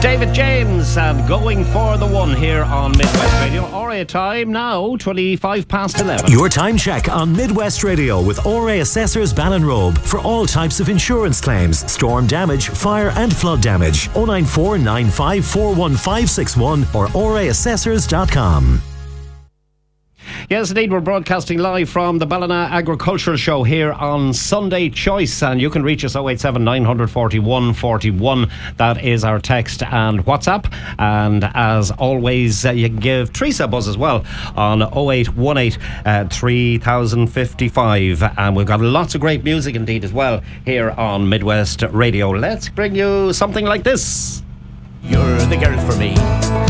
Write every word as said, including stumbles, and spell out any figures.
David James and Going for the One here on Midwest Radio. R A time now, twenty-five past eleven. Your time check on Midwest Radio with R A Assessors Ballinrobe for all types of insurance claims, storm damage, fire and flood damage. oh nine four nine five four one five six one or r a assessors dot com. Yes, indeed, we're broadcasting live from the Ballina Agricultural Show here on Sunday Choice, and you can reach us oh eight seven nine four one four one. That is our text and WhatsApp, and as always, uh, you can give Teresa a buzz as well on oh eight one eight three thousand fifty-five, and we've got lots of great music indeed as well here on Midwest Radio. Let's bring you something like this. You're the girl for me.